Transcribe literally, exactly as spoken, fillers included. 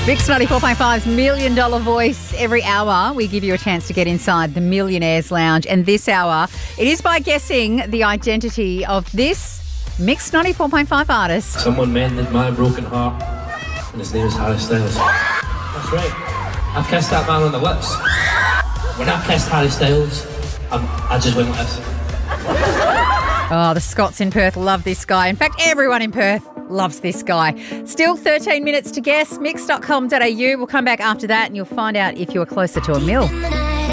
Mix ninety-four point five's Million Dollar Voice. Every hour, we give you a chance to get inside the Millionaires Lounge. And this hour, it is by guessing the identity of this Mix ninety-four point five artist. Someone mended my broken heart, and his name is Harry Styles. That's right. I kissed that man on the lips. When I kissed Harry Styles, I, I just went like this. Oh, the Scots in Perth love this guy. In fact, everyone in Perth loves this guy. Still thirteen minutes to guess. mix dot com dot a u. We'll come back after that and you'll find out if you're closer to a mil.